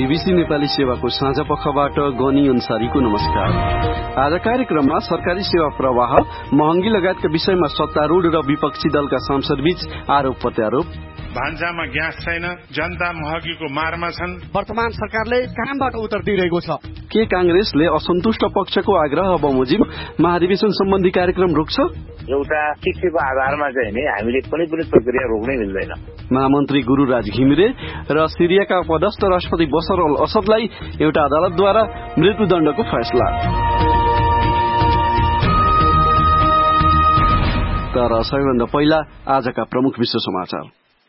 BBC Nepali सेवाको साँझ पखबाट गनी अन्सारीको नमस्कार। आज कार्यक्रममा सरकारी सेवा प्रवाह, महँगी लगायतका विषयमा सत्तारूढ र विपक्षी दलका सांसद बीच आरोप प्रत्यारोप, भान्सामा ग्यास छैन, जनता महँगीको मारमा छन्, वर्तमान सरकारले कामबाट उत्तर दिइरहेको छ। के कांग्रेसले असन्तुष्ट पक्षको आग्रह बमोजिम महाधिवेशन सम्बन्धी कार्यक्रम रोक्छ? एउटा शिक्षाको आधारमा चाहिँ नि हामीले कुनै पनि प्रक्रिया रोक्नै मिल्दैन। महामन्त्री गुरुराज घिमिरे र सिरियाका पदस्थ राष्ट्रपति बशर अल असदलाई एउटा अदालतद्वारा मृत्युदण्डको फैसला। तर सबैभन्दा पहिला आजका प्रमुख विश्व समाचार।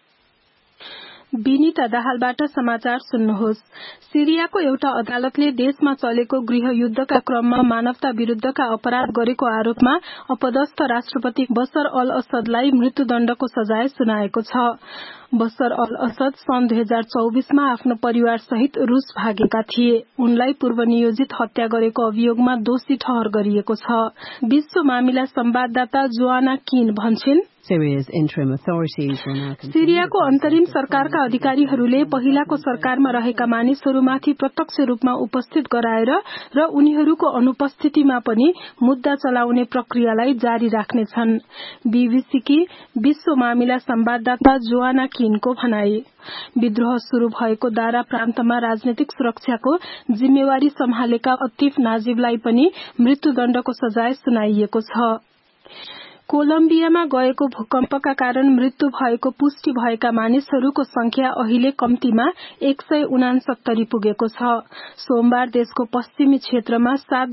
विनिता दाहालबाट समाचार सुन्नुहोस्। सिरियाको एउटा अदालतले देशमा चलेको गृहयुद्धका क्रममा मानवता विरूद्धका अपराध गरेको आरोपमा अपदस्थ राष्ट्रपति बशर अल असदलाई मृत्युदण्डको सजाय सुनाएको छ। बशर अल असद सन् 2024 मा आफ्नो परिवार सहित रूस भागेका थिए। उनलाई पूर्व नियोजित हत्या गरेको अभियोगमा दोषी ठहर गरिएको छ। विश्व मामिला संवाददाता जोआना किन भन्छन्, सिरियाको अन्तरिम सरकारका अधिकारीहरूले पहिलाको सरकारमा रहेका मानिसहरूमाथि प्रत्यक्ष रूपमा उपस्थित गराएर र उनीहरूको अनुपस्थितिमा पनि मुद्दा चलाउने प्रक्रियालाई जारी राख्नेछन्। बीबीसीकी विश्व मामिला संवाददाता जोआना किनको भनाई। विद्रोह शुरू भएको दारा प्रान्तमा राजनैतिक सुरक्षाको जिम्मेवारी सम्हालेका अतिफ नाजिबलाई पनि मृत्युदण्डको सजाय सुनाइएको छ। कोलम्बियामा गएको भूकम्पका कारण मृत्यु भएको पुष्टि भएका मानिसहरूको संख्या अहिले कम्तीमा 169 पुगेको छ। सोमबार देशको पश्चिमी क्षेत्रमा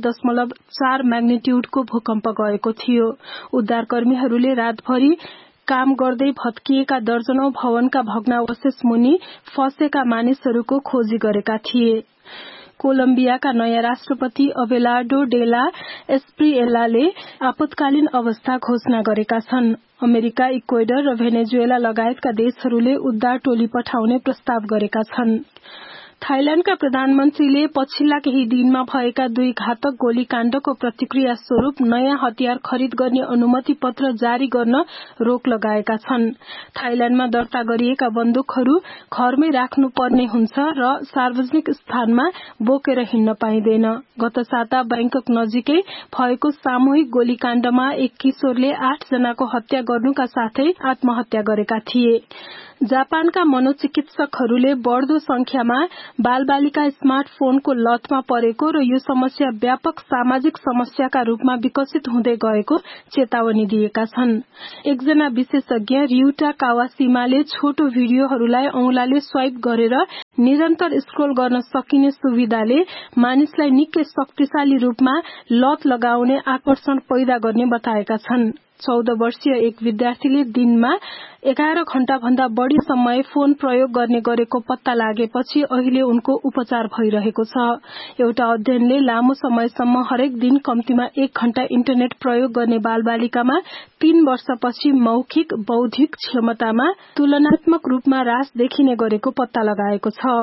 7.4 म्याग्निट्युडको भूकम्प गएको थियो। उद्धारकर्मीहरूले रातभरि काम गर्दै भत्किएका दर्जनौं भवनका भग्नावशेष मुनि फँसेका मानिसहरूको खोजी गरेका थिए। कोलम्बियाका नयाँ राष्ट्रपति अबेलार्डो डेला एस्प्रिएलाले आपतकालीन अवस्था घोषणा गरेका छन्। अमेरिका, इक्वेडर र भेनेजुएला लगायतका देशहरूले उद्धार टोली पठाउने प्रस्ताव गरेका छन्। थाइल्याण्डका प्रधानमन्त्रीले पछिल्ला केही दिनमा भएका 2 घातक गोलीकाण्डको प्रतिक्रिया स्वरूप नयाँ हतियार खरिद गर्ने अनुमति पत्र जारी गर्न रोक लगाएका छन्। थाइल्याण्डमा दर्ता गरिएका बन्दुकहरू घरमै राख्नुपर्ने हुन्छ र सार्वजनिक स्थानमा बोकेर हिँड्न पाइँदैन। गत साता बैंकक नजिकै भएको सामूहिक गोलीकाण्डमा एक किशोरले 8 जनाको हत्या गर्नुका साथै आत्महत्या गरेका थिए। जापानका मनोचिकित्सकहरूले बढ़दो संख्यामा बालबालिका स्मार्टफोनको लतमा परेको र यो समस्या व्यापक सामाजिक समस्याका रूपमा विकसित हुँदै गएको चेतावनी दिएका छन्। एकजना विशेषज्ञ रियुटा कावासिमाले छोटो भिडियोहरूलाई औंलाले स्वाइप गरेर निरन्तर स्क्रोल गर्न सकिने सुविधाले मानिसलाई निकै शक्तिशाली रूपमा लत लगाउने आकर्षण पैदा गर्ने बताएका छन्। 14 वर्षीय एक विद्यार्थीले दिनमा 11 घण्टा भन्दा बढ़ी समय फोन प्रयोग गर्ने गरेको पत्ता लागेपछि अहिले उनको उपचार भइरहेको छ। एउटा अध्ययनले लामो समयसम्म हरेक दिन कम्तीमा 1 घण्टा इन्टरनेट प्रयोग गर्ने बालबालिकामा 3 वर्षपछि मौखिक बौद्धिक क्षमतामा तुलनात्मक रूपमा ह्रास देखिने गरेको पत्ता लगाएको छ।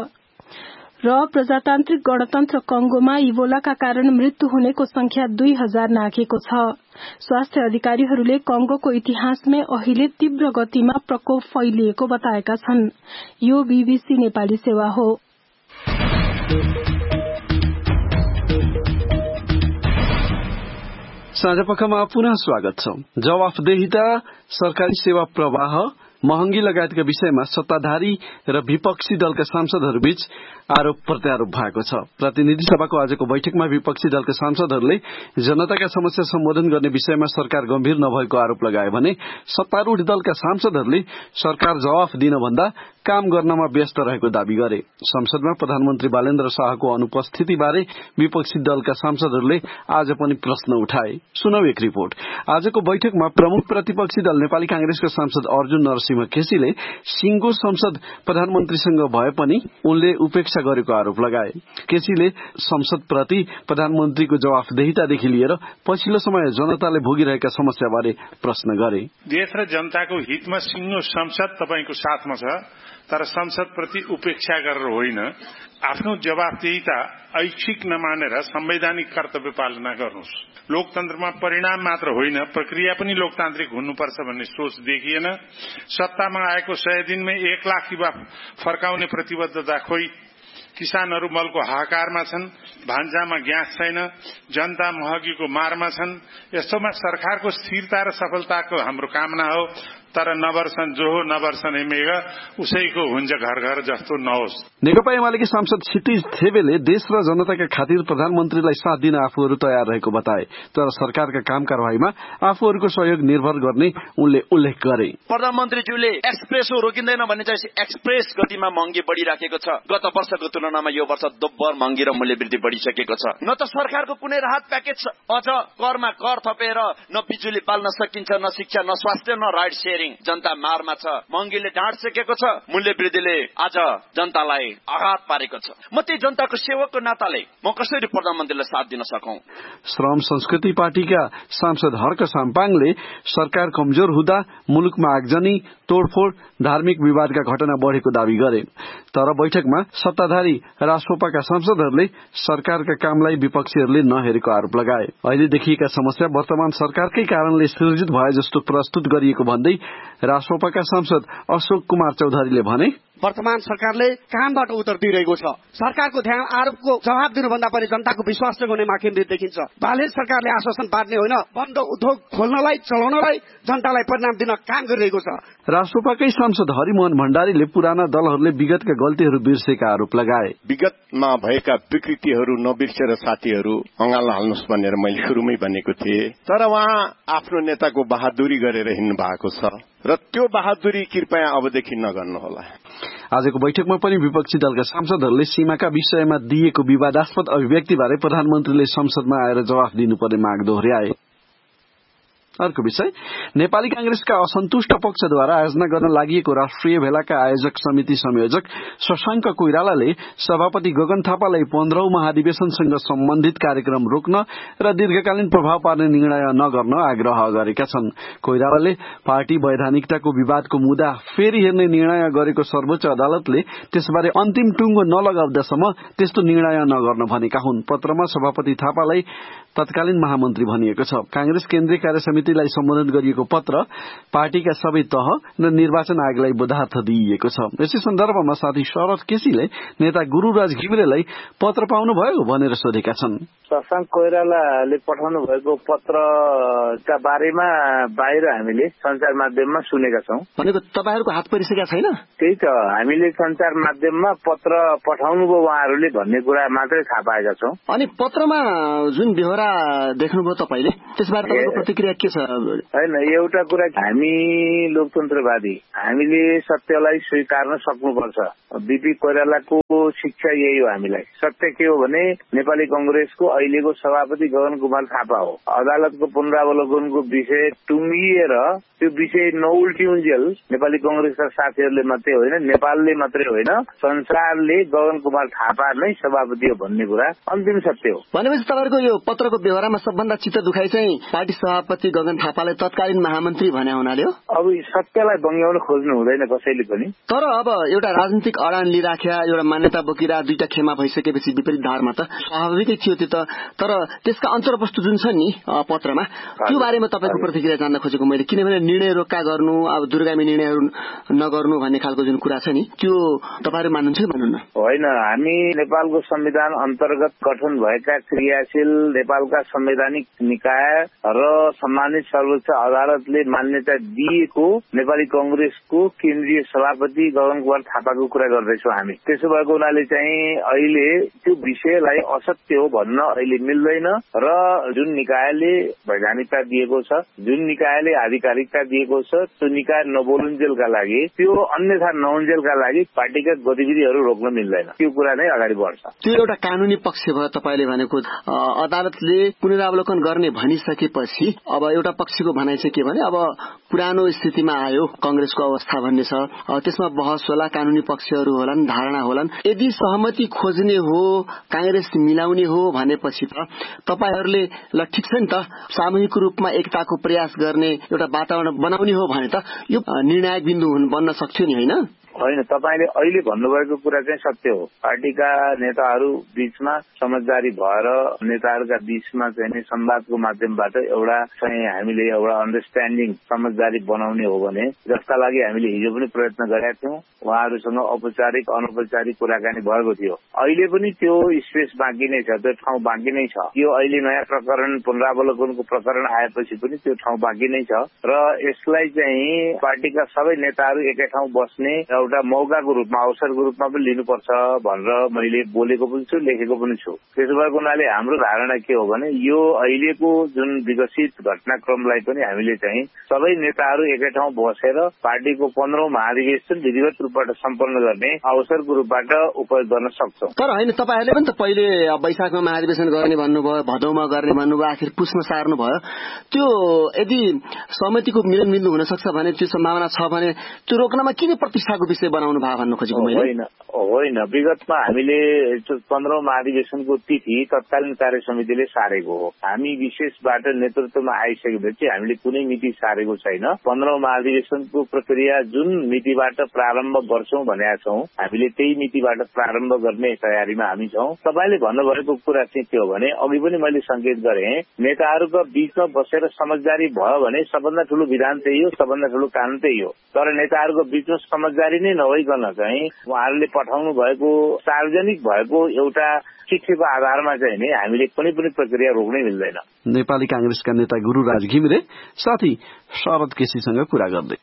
र प्रजातान्त्रिक गणतन्त्र कंगोमा इबोलाका कारण मृत्यु हुनेको संख्या 2000 नाघेको छ। स्वास्थ्य अधिकारीहरूले कंगोको इतिहासमै अहिले तीव्र गतिमा प्रकोप फैलिएको बताएका छन्। यो बीबीसी नेपाली सेवा हो। साँझपखमा पुनः स्वागत छ। जवाफदेहिता, सरकारी सेवा प्रवाह, महँगी लगायतका विषयमा सत्ताधारी र विपक्षी दलका सांसदहरूबीच आरोप प्रत्यारोप भएको छ। प्रतिनिधि सभाको आजको बैठकमा विपक्षी दलका सांसदहरूले जनताका समस्या सम्बोधन गर्ने विषयमा सरकार गम्भीर नभएको आरोप लगाए भने सत्तारूढ दलका सांसदहरूले सरकार जवाफ दिन भन्दा काम गर्नमा व्यस्त रहेको दावी गरे। संसदमा प्रधानमन्त्री बालेन्द्र शाहको अनुपस्थिति बारे विपक्षी दलका सांसदहरूले आज पनि प्रश्न उठाए। सुनौ एक रिपोर्ट। आजको बैठकमा प्रमुख प्रतिपक्षी दल नेपाली कांग्रेसका सांसद अर्जुन नरसिंह केसीले सिंगो संसद प्रधानमन्त्रीसँग भए पनि उनले उपेक्षा गरेको आरोप लगाए। केसीले संसदप्रति प्रधानमन्त्रीको जवाफदेहितादेखि लिएर पछिल्लो समय जनताले भोगिरहेका समस्याबारे प्रश्न गरे। देश र जनताको हितमा सिंगो संसद तपाईको साथमा छ, तर संसदप्रति उपेक्षा गरेर होइन। आफ्नो जवाफदेहिता ऐच्छिक नमानेर संवैधानिक कर्तव्य पालना गर्नुहोस्। लोकतन्त्रमा परिणाम मात्र होइन, प्रक्रिया पनि लोकतान्त्रिक हुनुपर्छ भन्ने सोच देखिएन। सत्तामा आएको 100 दिनमै 1 लाख युवा फर्काउने प्रतिबद्धता खोइ किसानहरू मलको हाहाकारमा छन्, भान्सामा ग्यास छैन, जनता महँगीको मारमा छन्। यस्तोमा सरकारको स्थिरता र सफलताको हाम्रो कामना हो। तर नवर्सन जो हो नवर्सन मेघ उसैको हुन्छ घर घर जस्तो नहोस्। नेकपा एमालेकी सांसद क्षितिज थेबेले देश र जनताका खातिर प्रधानमन्त्रीलाई साथ दिन आफूहरू तयार रहेको बताए, तर सरकारका काम कारवाहीमा आफूहरूको सहयोग निर्भर गर्ने उनले उल्लेख गरे। प्रधानमन्त्रीज्यूले एक्सप्रेसो रोकिँदैन भन्ने चाहिँ एक्सप्रेस गतिमा महँगी बढ़िराखेको छ। गत वर्षको तुलनामा यो वर्ष दोब्बर महँगी र मूल्य वृद्धि बढ़िसकेको छ। न त सरकारको कुनै राहत प्याकेज छ, अझ करमा कर थपेर न बिजुली पाल्न सकिन्छ, न शिक्षा, न स्वास्थ्य, न राइट सेयरिङ। जनता मारमा छ, महँगीले ढाँड सेकेको छ, मूल्य वृद्धिले आज जनतालाई आघात पारेको छ। म त्यही जनताको सेवकको नाताले म कसरी प्रधानमन्त्रीलाई साथ दिन सकौं? श्रम संस्कृति पार्टीका सांसद हर्क साम्पाङले सरकार कमजोर हुँदा मुलुकमा आगजनी, तोडफोड, धार्मिक विवादका घटना बढ़ेको दावी गरे। तर बैठकमा सत्ताधारी रासोपाका सांसदहरूले सरकारका कामलाई विपक्षीहरूले नहेरेको आरोप लगाए। अहिले देखिएका समस्या वर्तमान सरकारकै कारणले सृजित भए जस्तो प्रस्तुत गरिएको भन्दै रासोपाका सांसद अशोक कुमार चौधरीले भने, वर्तमान सरकारले कामबाट उत्तर दिइरहेको छ। सरकारको ध्यान आरोपको जवाब दिनुभन्दा पनि जनताको विश्वास जगाउनेमा केन्द्रित देखिन्छ। बाले सरकारले आश्वासन बाँड्ने होइन, बन्द उद्योग खोल्नलाई, चलाउनलाई जनतालाई परिणाम दिन काम गरिरहेको छ। रासोपाकै सांसद हरिमोहन भण्डारीले पुराना दलहरूले विगतका गल्तीहरू बिर्सेका आरोप लगाए। विगतमा भएका विकृतिहरू नबिर्सेर साथीहरू अँगालो हाल्नुहोस् भनेर मैले सुरुमै भनेको थिएँ, तर उहाँ आफ्नो नेताको बहादुरी गरेर हिँड्नु भएको छ र त्यो बहादुरी कृपया अबदेखि नगर्नुहोला। आजको बैठकमा पनि विपक्षी दलका सांसदहरूले सीमाका विषयमा दिएको विवादास्पद अभिव्यक्तिबारे प्रधानमन्त्रीले संसदमा आएर जवाफ दिनुपर्ने माग दोहोर्याए। अर्को विषय, नेपाली कांग्रेसका असन्तुष्ट पक्षद्वारा आयोजना गर्न लागि राष्ट्रिय भेलाका आयोजक समिति संयोजक शशाङ्क कोइरालाले सभापति गगन थापालाई 15औं महाधिवेशनसँग सम्बन्धित कार्यक्रम रोक्न र दीर्घकालीन प्रभाव पार्ने निर्णय नगर्न आग्रह गरेका छन्। कोइरालाले पार्टी वैधानिकताको विवादको मुद्दा फेरि हेर्ने निर्णय गरेको सर्वोच्च अदालतले त्यसबारे अन्तिम टुङ्गो नलगाउँदासम्म त्यस्तो निर्णय नगर्न भनेका हुन्। पत्रमा सभापति थापालाई तत्कालीन महामन्त्री भनिएको छ। कांग्रेस केन्द्रीय कार्य समितिलाई सम्बोधन गरिएको पत्र पार्टीका सबै तह र निर्वाचन आयोगलाई बोधार्थ दिइएको छ। यसै सन्दर्भमा साथी शरद केसीले नेता गुरूराज घिमिरेलाई पत्र पाउनुभयो भनेर सोधेका छन्। शशाङ्क कोइरालाले पठाउनु भएको पत्रका बारेमा बाहिर हामीले सञ्चार माध्यममा सुनेका छौं। भनेको तपाईहरुको हात परिसकेका छैन? त्यही त, हामीले सञ्चार माध्यममा पत्र पठाउनुभयो उहाँहरूले भन्ने कुरा मात्रै थाहा पाएका छौं। अनि पत्रमा जुन बेहोरा देख्नुभयो तपाईले, त्यसबारे तपाईको प्रतिक्रिया के छ? हैन, एउटा कुरा, हामी लोकतन्त्रवादी, हामीले सत्यलाई स्वीकार्न सक्नुपर्छ। बीपी कोइरालाको शिक्षा यही हो हामीलाई। सत्य के हो भने नेपाली कांग्रेसको अहिलेको सभापति गगन कुमार थापा हो। अदालतको पुनरावलोकनको विषय टुङ्गिएर त्यो विषय नउल्टिउन्जेल नेपाली कांग्रेसका साथीहरूले मात्रै होइन, नेपालले मात्रै होइन, संसारले गगन कुमार थापा नै सभापति हो भन्ने कुरा अन्तिम सत्य हो। भनेपछि तपाईहरुको यो पत्रको बेहोरामा सबभन्दा चित्त दुखाइ चाहिँ पार्टी सभापति गगन थापालाई तत्कालीन महामन्त्री भने हुनाले हो। अब सत्यलाई बङ्ग्याउन खोज्नु हुँदैन कसैले पनि। तर अब एउटा राजनीतिक अडान लिइराख्या, एउटा मान्यता बोकिरा दुईटा खेमा भइसकेपछि विपरीत धारमा त स्वाभाविकै थियो त्यो त। तर त्यसका अन्तर्वस्तु जुन छ नि पत्रमा, त्यो बारेमा तपाईको प्रतिक्रिया जान्न खोजेको मैले। किनभने निर्णय रोक्का गर्नु, अब दूरगामी निर्णयहरू नगर्नु भन्ने खालको जुन कुरा छ नि, त्यो तपाईहरु मान्नुहुन्छ कि मान्नुहुन्न? होइन, हामी नेपालको संविधान अन्तर्गत गठन भएका क्रियाशील नेपालका संवैधानिक निकाय र सम्मानित सर्वोच्च अदालतले मान्यता दिएको नेपाली कांग्रेसको केन्द्रीय सभापति गगन कुमार थापाको कुरा गर्दैछौँ हामी। त्यसो भएको हुनाले चाहिँ अहिले त्यो विषयलाई असत्य हो भन्न अहिले मिल्दैन र जुन निकायले वैधानिकता दिएको छ, जुन निकायले आधिकारिकता दिएको छ, त्यो निकाय नबोलुन्जेलका लागि, त्यो अन्यथा नहुन्जेलका लागि पार्टीका गतिविधिहरू रोक्न मिल्दैन। त्यो कुरा नै अगाडि बढ्छ। त्यो एउटा कानूनी पक्ष भयो तपाईले भनेको। अदालतले पुनरावलोकन गर्ने भनिसकेपछि अब एउटा पक्षको भनाइ चाहिँ के भने, अब पुरानो स्थितिमा आयो कांग्रेसको अवस्था भन्ने छ, त्यसमा बहस होला, कानूनी पक्षहरू होलान्, धारणा होलान्। यदि सहमति खोज्ने हो, कांग्रेस मिलाउने हो भनेपछि त तपाईहरुले ल ठिक छ नि त, सामूहिक रूपमा एकताको प्रयास गर्ने एउटा वातावरण बनाउने हो भने त यो निर्णायक बिन्दु बन्न सक्थ्यो नि, होइन? होइन, तपाईँले अहिले भन्नुभएको कुरा चाहिँ सत्य हो। पार्टीका नेताहरू बीचमा समझदारी भएर नेताहरूका बीचमा चाहिँ संवादको माध्यमबाट एउटा चाहिँ हामीले एउटा अन्डरस्ट्यान्डिङ समझदारी बनाउने हो भने जसका लागि हामीले हिजो पनि प्रयत्न गरेका थियौँ। उहाँहरूसँग औपचारिक अनौपचारिक कुराकानी भएको थियो। अहिले पनि त्यो स्पेस बाँकी नै छ, त्यो ठाउँ बाँकी नै छ। यो अहिले नयाँ प्रकरण पुनरावलोकनको प्रकरण आएपछि पनि त्यो ठाउँ बाँकी नै छ र यसलाई चाहिँ पार्टीका सबै नेताहरू एकै ठाउँ बस्ने एउटा मौकाको रूपमा अवसरको रूपमा पनि लिनुपर्छ भनेर मैले बोलेको पनि छु, लेखेको पनि छु। त्यसो भएको हुनाले हाम्रो धारणा के हो भने यो अहिलेको जुन विकसित घटनाक्रमलाई पनि हामीले चाहिँ सबै नेताहरू एकै ठाउँ बसेर पार्टीको 15औं महाधिवेशन विधिवत रूपबाट सम्पन्न गर्ने अवसरको रूपबाट उपयोग गर्न सक्छौँ। तर होइन, तपाईँहरूले पनि त पहिले वैशाखमा महाधिवेशन गर्ने भन्नुभयो, भदौमा गर्ने भन्नुभयो, आखिर पुसमा सार्नु भयो। त्यो यदि सहमतिको मिलनबिन्दु हुन सक्छ भने, त्यो सम्भावना छ भने त्यो रोक्नमा किन प्रतिष्ठाको विषय बनाउनु भयो भन्नु खोजेको मैले? होइन, विगतमा हामीले 15औं महाधिवेशनको तिथि तत्कालीन कार्य समितिले सारेको हो। हामी विशेषबाट नेतृत्वमा आइसकेपछि हामीले कुनै मिति सारेको छैन। 15औं महाधिवेशनको प्रक्रिया जुन मितिबाट प्रारम्भ गर्छौं भनेका छौं, हामीले त्यही मितिबाट प्रारम्भ गर्ने तयारीमा हामी छौं। तपाईँले भन्नुभएको कुरा चाहिँ के हो भने अघि पनि मैले संकेत गरेँ, नेताहरूका बीचमा बसेर समझदारी भयो भने सबभन्दा ठूलो विधान त्यही हो, सबभन्दा ठूलो कानून त्यही हो। तर नेताहरूको बीचमा समझदारी नै नभइकन चाहिँ उहाँहरूले पठाउनु भएको सार्वजनिक भएको एउटा चिठीको आधारमा चाहिँ नि हामीले कुनै पनि प्रक्रिया रोक्नै मिल्दैन। नेपाली कांग्रेसका नेता गुरुराज घिमिरे साथी शरद केसीसँग कुरा गर्दै।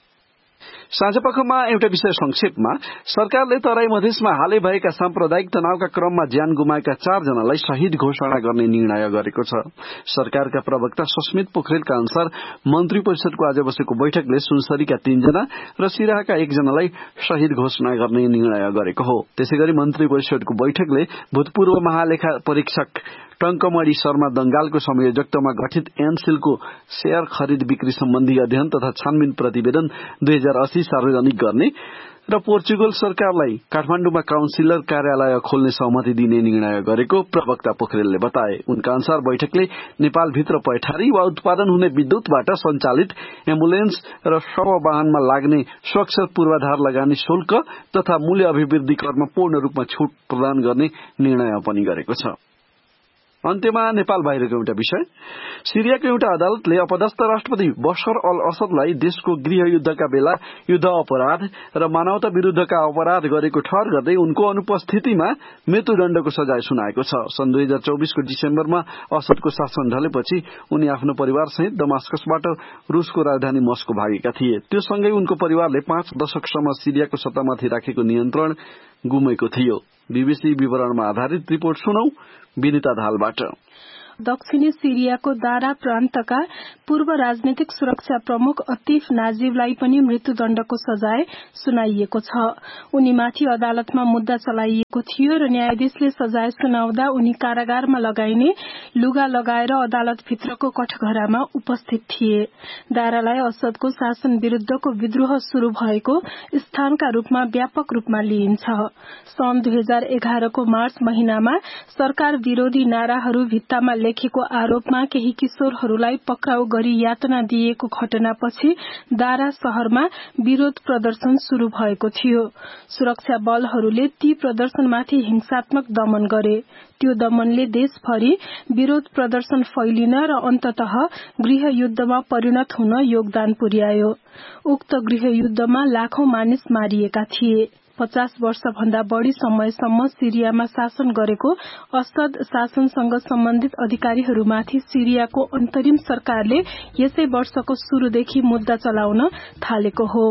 साँझपखमा एउटा विषय संक्षेपमा, सरकारले तराई मधेसमा हालै भएका साम्प्रदायिक तनावका क्रममा ज्यान गुमाएका 4 जनालाई शहीद घोषणा गर्ने निर्णय गरेको छ। सरकारका प्रवक्ता सस्मित पोखरेलका अनुसार मन्त्री परिषदको आज बसेको बैठकले सुनसरीका 3 जना र सिराहाका 1 जनालाई शहीद घोषणा गर्ने निर्णय गरेको हो। त्यसैगरी मन्त्री परिषदको बैठकले भूतपूर्व महालेखा परीक्षक टंकमणि शर्मा दंगालको संयोजकत्वमा गठित एनसिलको शेयर खरिद बिक्री सम्बन्धी अध्ययन तथा छानबिन प्रतिवेदन 2080 सार्वजनिक गर्ने र पोर्चुगल सरकारलाई काठमाडौँमा काउन्सिलर कार्यालय खोल्ने सहमति दिने निर्णय गरेको प्रवक्ता पोखरेलले बताए। उनका अनुसार बैठकले नेपालभित्र पैठारी वा उत्पादन हुने विद्युतबाट सञ्चालित एम्बुलेन्स र शव वाहनमा लाग्ने सुरक्षा पूर्वाधार लगानी शुल्क तथा मूल्य अभिवृद्धि करमा पूर्ण रूपमा छूट प्रदान गर्ने निर्णय पनि गरेको छ। अन्त्यमा नेपाल बाहिरको एउटा विषय, सिरियाको एउटा अदालतले अपदस्थ राष्ट्रपति बशर अल असदलाई देशको गृहयुद्धका बेला युद्ध अपराध र मानवता विरूद्धका अपराध गरेको ठहर गर्दै उनको अनुपस्थितिमा मृत्युदण्डको सजाय सुनाएको छ। सन् 2024 को डिसेम्बरमा असदको शासन ढलेपछि उनी आफ्नो परिवारसहित दमास्कसबाट रूसको राजधानी मस्को भागेका थिए। त्यो सँगै उनको परिवारले 5 दशकसम्म सिरियाको सत्तामाथि राखेको नियन्त्रण गुमेको थियो। बीबीसी विवरणमा आधारित रिपोर्ट सुनौ विनिता धालबाट। दक्षिणी सिरियाको दारा प्रान्तका पूर्व राजनीतिक सुरक्षा प्रमुख अतिफ नाजिबलाई पनि मृत्युदण्डको सजाय सुनाइएको छ। उनीमाथि अदालतमा मुद्दा चलाइएको थियो र न्यायाधीशले सजाय सुनाउँदा उनी कारागारमा लगाइने लुगा लगाएर अदालतभित्रको कठघरामा उपस्थित थिए। दारालाई असदको शासन विरूद्धको विद्रोह शुरू भएको स्थानका रूपमा व्यापक रूपमा लिइन्छ। सन् 2011 को मार्च महिनामा सरकार विरोधी नाराहरू भित्तामा लेखेको आरोपमा केही किशोरहरूलाई पक्राउ गरी यातना दिएको घटनापछि दारा शहरमा विरोध प्रदर्शन शुरू भएको थियो। सुरक्षा बलहरूले ती प्रदर्शनमाथि हिंसात्मक दमन गरे। त्यो दमनले देशभरि विरोध प्रदर्शन फैलिन र अन्ततः गृहयुद्धमा परिणत हुन योगदान पुर्यायो। उक्त गृहयुद्धमा लाखौं मानिस मारिएका थिए। 50 वर्षभन्दा बढ़ी समयसम्म सिरियामा शासन गरेको असद शासनसँग सम्बन्धित अधिकारीहरूमाथि सिरियाको अन्तरिम सरकारले यसै वर्षको शुरूदेखि मुद्दा चलाउन थालेको हो।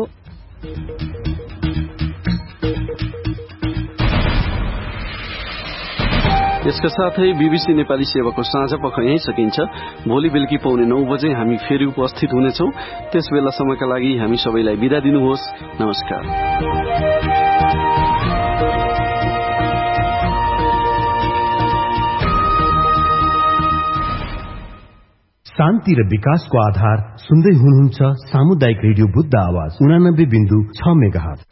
यसका साथै बीबीसी नेपाली सेवाको साँझपख यही सकिन्छ। भोलि बेलुकी 9:15 बजे हामी फेरि उपस्थित हुनेछौं। त्यस बेलासम्मका लागि हामी सबैलाई बिदा दिनुहोस्। नमस्कार। शान्ति र विकासको आधार सुन्दै हुनुहुन्छ सामुदायिक रेडियो बुद्ध आवाज 89.6 मेगाहर्ज।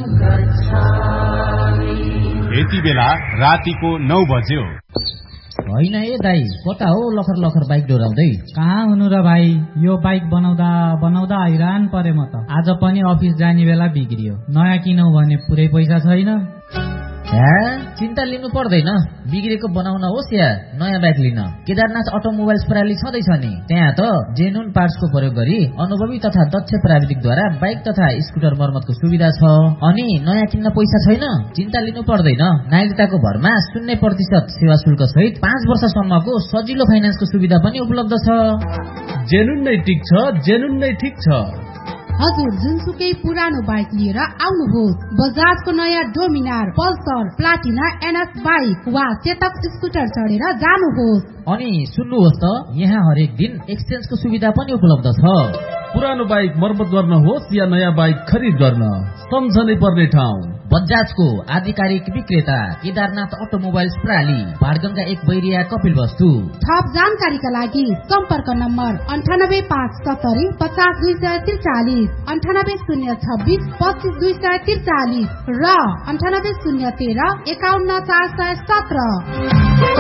यति बेला रातिको 9 बज्यो। होइन ए दाई, कता हो लखर लखर बाइक डोराउँदै? कहाँ हुनु र भाइ, यो बाइक बनाउँदा हैरान परे म त। आज पनि अफिस जाने बेला बिग्रियो। नयाँ किनौ भने पुरै पैसा छैन। चिन्ता लिनु पर्दैन, बिग्रेको बनाउन होस् या नयाँ बाइक लिन, केदारनाथ अटोमोबाइल्स प्रणाली छँदैछ नि। त्यहाँ त जेन्युन पार्ट्सको प्रयोग गरी अनुभवी तथा दक्ष प्राविधिकद्वारा बाइक तथा स्कुटर मर्मतको सुविधा छ। अनि नयाँ किन्न पैसा छैन, चिन्ता लिनु पर्दैन। नागरिकताको भरमा 0% सेवा शुल्क सहित 5 वर्षसम्मको सजिलो फाइनान्सको सुविधा पनि उपलब्ध छ। जेन्युन नै ठिक छ, जेन्युन नै ठिक छ। हजुर जुनसुकै पुरानो बाइक लिएर आउनुहोस्। बजाजको नयाँ Dominar, Pulsar, Platina, NS bike वा चेतक स्कुटर चढेर जानुहोस्। अनि सुन्नुहोस् त, यहाँ हरेक दिन एक्सचेन्जको सुविधा पनि उपलब्ध छ। पुरानो बाइक मर्मत गर्न होस् या नयाँ बाइक खरिद गर्न, सम्झनै पर्ने ठाउँ बजाजको आधिकारिक विक्रेता केदारनाथ अटोमोबाइल्स प्रणाली, बाडगंगा 1 बैरिया कपिलवस्तु। थप जानकारीका लागि सम्पर्क नम्बर 98570 50243, 98026 25243 र 98013 51417।